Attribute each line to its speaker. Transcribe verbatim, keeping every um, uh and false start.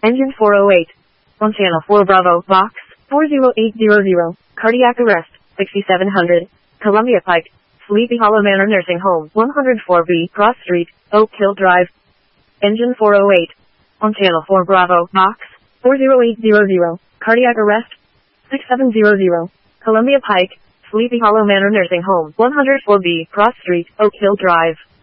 Speaker 1: Engine four oh eight. On channel four Bravo, box four zero eight zero zero. Cardiac arrest, sixty-seven hundred. Columbia Pike, Sleepy Hollow Manor Nursing Home, one oh four B Cross Street, Oak Hill Drive. Engine four oh eight. On channel four Bravo, box four zero eight zero zero. Cardiac arrest, sixty-seven hundred. Columbia Pike, Sleepy Hollow Manor Nursing Home, one oh four B Cross Street, Oak Hill Drive.